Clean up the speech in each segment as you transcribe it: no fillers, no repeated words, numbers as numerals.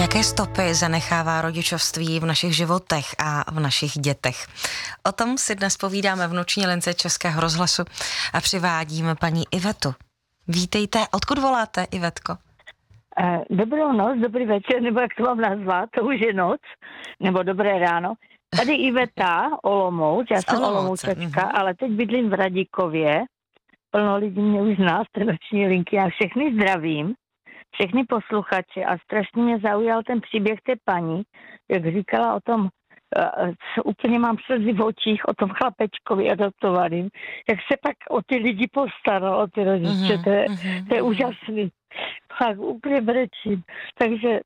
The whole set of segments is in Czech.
Jaké stopy zanechává rodičovství v našich životech a v našich dětech? O tom si dnes povídáme v noční lince Českého rozhlasu a přivádíme paní Ivetu. Vítejte. Odkud voláte, Ivetko? Dobrou noc, dobrý večer, nebo jak to mám nazvat, to už je noc, nebo dobré ráno. Tady Iveta, Olomouc, já jsem Olomoučačka, ale teď bydlím v Radíkově. Plno lidí mě už zná z té noční linky. Já všechny zdravím, všechny posluchače a strašně mě zaujal ten příběh té paní, jak říkala o tom, úplně mám slzy v očích, o tom chlapečkovi adoptovaným, jak se pak o ty lidi postaral, o ty rodiče, to je úžasný. Fakt úplně brečím. Takže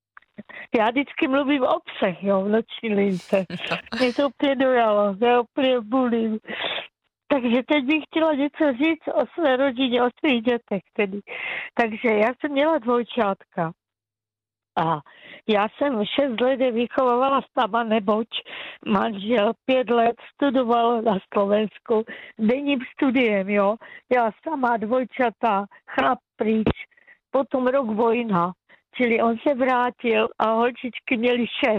já vždycky mluvím o psech, jo, v noční lince. Mě to úplně dojalo, já úplně bulím. Takže teď bych chtěla něco říct o své rodině, o svých dětech tedy. Takže já jsem měla dvojčátka. A já jsem 6 let je vychovávala sama, neboť manžel 5 let studoval na Slovensku denním studiem, jo. Já sama, dvojčata, chlap pryč, potom rok vojna. Čili on se vrátil a holčičky měly 6.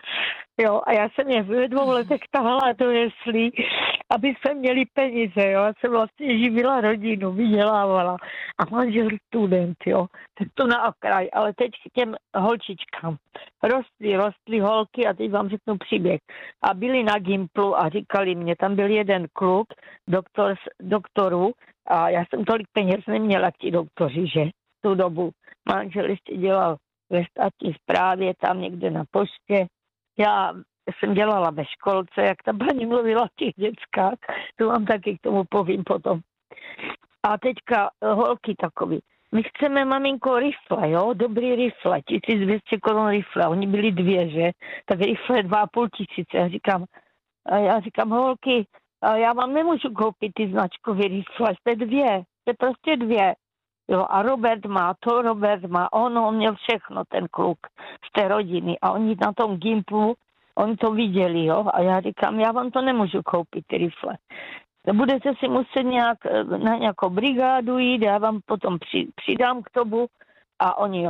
Jo, a já jsem je ve 2 letech tahala do jeslí, aby jsme měli peníze, jo. Já jsem vlastně živila rodinu, vydělávala. A manžel student, jo. Tak to na okraj, ale teď k těm holčičkám. Rostly holky a teď vám řeknu příběh. A byli na Gimplu a říkali mě, tam byl jeden kluk, doktorů, a já jsem tolik peněz neměla jak ti doktoři, že v tu dobu. Manžel ještě dělal ve státní správě, tam někde na poště. Já jsem dělala ve školce, jak ta paní mluvila v těch dětskách, to vám taky k tomu povím potom. A teďka holky takový. My chceme, maminko, rifle, jo, dobrý rifle, 1200 korun rifle, oni byli 2, že? Tak rifle 2500, já říkám, holky, já vám nemůžu koupit ty značkové rifle, jste 2, jste prostě 2. Jo, a Robert má, on měl všechno, ten kluk z té rodiny. A oni na tom Gimplu, oni to viděli, jo. A já říkám, já vám to nemůžu koupit, ty rifle. Budete si muset na nějakou brigádu jít, já vám potom přidám k tomu. A oni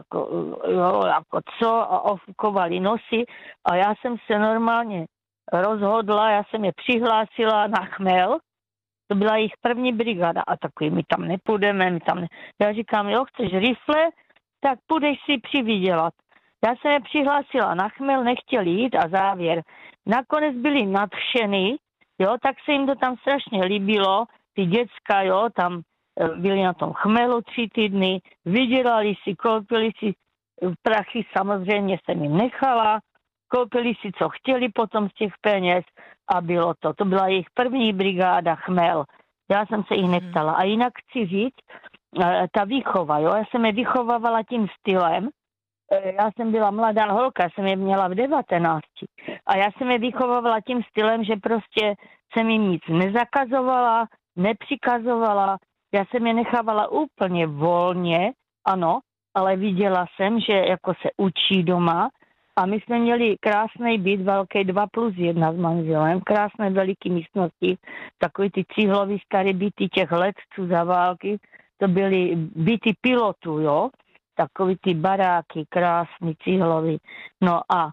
jako co, a ofukovali nosy. A já jsem se normálně rozhodla, já jsem je přihlásila na chmel. To byla jejich první brigáda a takový, my tam nepůjdeme, Já říkám, jo, chceš rifle, tak půjdeš si přivydělat. Já jsem je přihlásila na chmel, nechtěli jít a závěr. Nakonec byli nadšený, jo, tak se jim to tam strašně líbilo, ty děcka, jo, tam byli na tom chmelu 3 týdny, vydělali si, koupili si prachy, samozřejmě jsem jim nechala, koupili si, co chtěli potom z těch peněz a bylo to. To byla jejich první brigáda chmel. Já jsem se jich neptala. A jinak chci říct, ta výchova, jo, já jsem je vychovávala tím stylem. Já jsem byla mladá holka, jsem je měla v 19. A já jsem je vychovávala tím stylem, že prostě jsem jim nic nezakazovala, nepřikazovala. Já jsem je nechávala úplně volně, ano, ale viděla jsem, že jako se učí doma. A my jsme měli krásný byt, velký 2+1 s manželem, krásné veliký místnosti, takový ty cihlový starý byty těch letců za války, to byly byty pilotů, jo, takový ty baráky, krásný cihlový. No a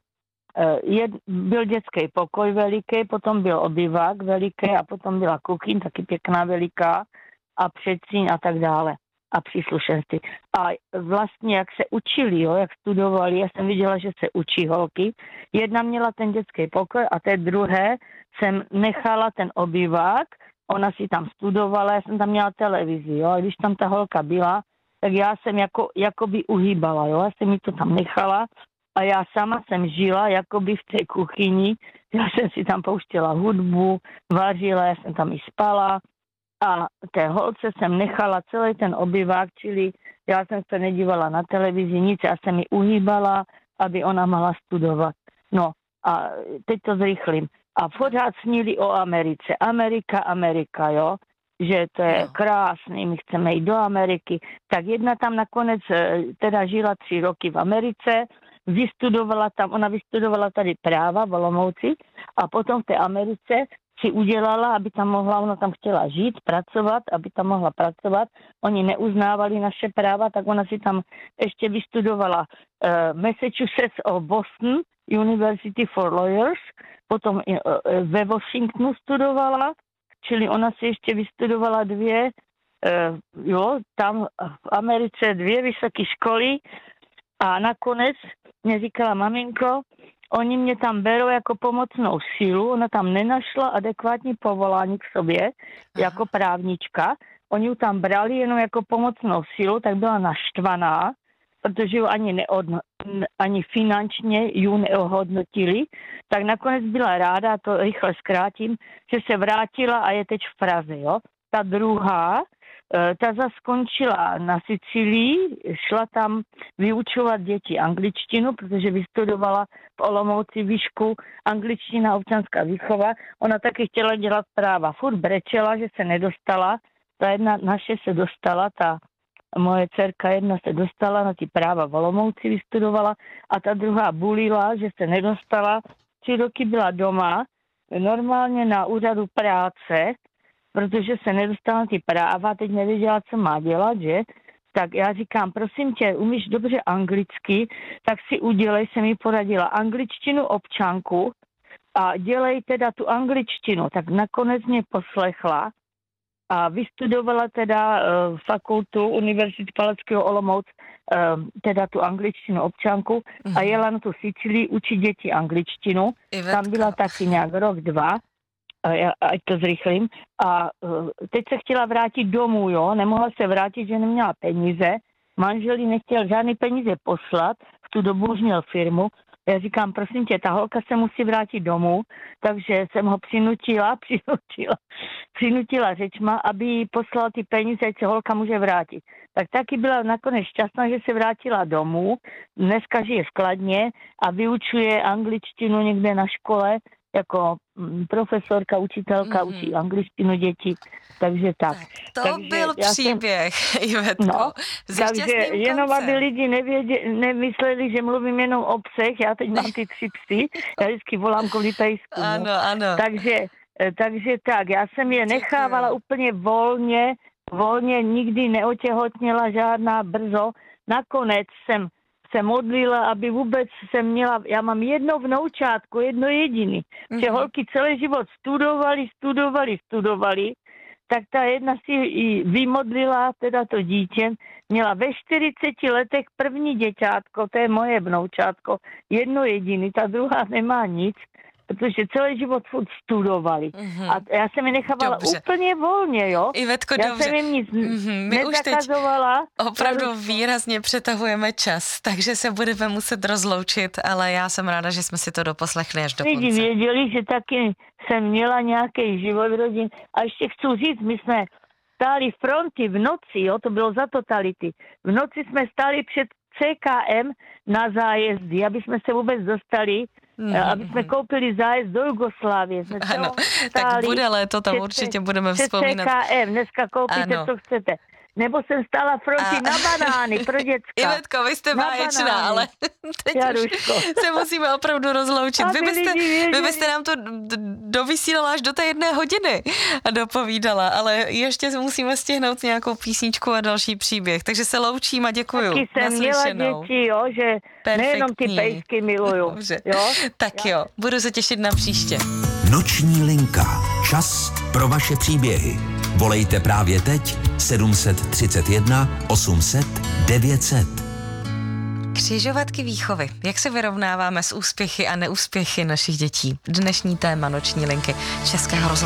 byl dětský pokoj veliký, potom byl obyvák veliký a potom byla kuchyň, taky pěkná veliká a předsíň a tak dále. A příslušenství. A vlastně, jak se učili, jo, jak studovali, já jsem viděla, že se učí holky. Jedna měla ten dětský pokoj a té druhé jsem nechala ten obyvák, ona si tam studovala, já jsem tam měla televizi, jo, a když tam ta holka byla, tak já jsem jakoby uhýbala, jo, já jsem mi to tam nechala a já sama jsem žila jakoby v té kuchyni, já jsem si tam pouštěla hudbu, vařila, já jsem tam i spala, a té holce jsem nechala celý ten obyvák, čili já jsem se nedívala na televizi, nic, já jsem ji uhýbala, aby ona mohla studovat. No a teď to zrychlím. A pořád snili o Americe. Amerika, jo, že to je krásný, my chceme jít do Ameriky. Tak jedna tam nakonec teda žila 3 roky v Americe, ona vystudovala tady práva v Olomouci a potom v té Americe si udělala, aby tam mohla, ona tam chtěla žít, pracovat, aby tam mohla pracovat. Oni neuznávali naše práva, tak ona si tam ještě vystudovala Massachusetts of Boston University for Lawyers, potom ve Washingtonu studovala, čili ona si ještě vystudovala tam v Americe 2 vysoké školy a nakonec mě říkala, maminko, oni mě tam berou jako pomocnou sílu, ona tam nenašla adekvátní povolání k sobě jako právnička, oni ji tam brali jenom jako pomocnou sílu, tak byla naštvaná, protože ju ani finančně ju neohodnotili, tak nakonec byla ráda, a to rychle zkrátím, že se vrátila a je teď v Praze, jo. Ta druhá, ta skončila na Sicílii, šla tam vyučovat děti angličtinu, protože vystudovala v Olomouci výšku angličtina a občanská výchova. Ona taky chtěla dělat práva, furt brečela, že se nedostala, ta jedna naše se dostala, ta moje dcerka jedna se dostala na ty práva v Olomouci, vystudovala a ta druhá bulila, že se nedostala. 3 roky byla doma, normálně na úřadu práce, protože se nedostala na ty práva, teď nevěděla, co má dělat, že? Tak já říkám, prosím tě, umíš dobře anglicky, tak si udělej, se mi poradila, angličtinu občanku a dělej teda tu angličtinu. Tak nakonec mě poslechla a vystudovala teda fakultu Univerzity Palackého Olomouc, teda tu angličtinu občanku a jela na tu Sicílii učit děti angličtinu. Tam byla taky nějak rok, 2, ať to zrychlím. A teď se chtěla vrátit domů, jo, nemohla se vrátit, že neměla peníze. Manžel jí nechtěl žádný peníze poslat, v tu dobu už měl firmu. Já říkám, prosím tě, ta holka se musí vrátit domů, takže jsem ho přinutila řečma, aby jí poslala ty peníze, ať se holka může vrátit. Tak taky byla nakonec šťastná, že se vrátila domů, dneska žije v Kladně a vyučuje angličtinu někde na škole, jako profesorka, učitelka, učí angličtinu děti, takže tak. To byl příběh, Ivetko. No, takže jenom, aby lidi nemysleli, že mluvím jenom o psech, já teď mám ty 3 psy, já vždycky volám kvůli pejsku. Ano. Takže tak, já jsem je nechávala úplně volně, nikdy neotěhotněla žádná brzo. Nakonec jsem se modlila, aby vůbec jsem měla, já mám jedno vnoučátko, jedno jediný. Že holky celý život studovali, tak ta jedna si i vymodlila, teda to dítě, měla ve 40 letech první děťátko, to je moje vnoučátko, jedno jediný, ta druhá nemá nic, protože celý život furt studovali. A já jsem je nechávala úplně volně, jo. Ivetko, já dobře. jsem jim nic nezakazovala. Opravdu výrazně přetahujeme čas, takže se budeme muset rozloučit, ale já jsem ráda, že jsme si to doposlechli až do konce. Lidi věděli, že taky jsem měla nějaký život rodin. A ještě chci říct, my jsme stáli fronty v noci, jo, to bylo za totality. V noci jsme stáli před CKM na zájezdy, aby jsme se vůbec dostali, aby jsme koupili zájezd do Jugoslávie. Ano, tak bude léto, tam určitě budeme vzpomínat. CKM, dneska koupíte, co chcete. Nebo jsem stála fronty na banány pro děcka. Ivetko, vy jste báječná, ale teď už se musíme opravdu rozloučit. Vy byste nám to dovysílala až do té 1 hodiny a dopovídala, ale ještě musíme stihnout nějakou písničku a další příběh. Takže se loučím a děkuju. Taky jsem měla děti, jo, že nejenom ty pejsky miluju. Dobře. Jo? Tak jo, budu se těšit na příště. Noční linka. Čas pro vaše příběhy. Volejte právě teď 731 800 900. Křižovatky výchovy. Jak se vyrovnáváme s úspěchy a neúspěchy našich dětí? Dnešní téma Noční linky Českého rozhlasu.